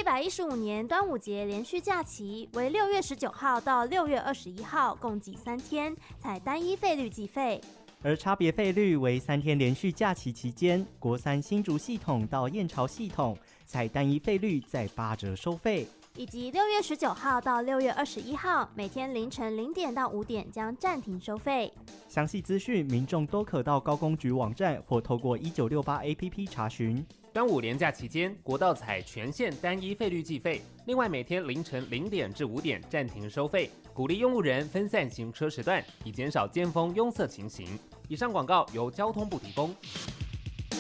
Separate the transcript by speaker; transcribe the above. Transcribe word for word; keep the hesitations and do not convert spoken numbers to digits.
Speaker 1: 一百一十五年端午节连续假期为六月十九号到六月二十一号，共计三天，采单一费率计费。
Speaker 2: 而差别费率为三天连续假期期间，国三新竹系统到燕巢系统采单一费率再八折收费，
Speaker 1: 以及六月十九号到六月二十一号，每天凌晨零点到五点将暂停收费。
Speaker 2: 详细资讯民众都可到高公局网站或透过一九六八 A P P 查询。
Speaker 3: 端午连假期间，国道采全线单一费率计费，另外每天凌晨零点至五点暂停收费，鼓励用路人分散行车时段，以减少尖峰拥塞情形。以上广告由交通部提供。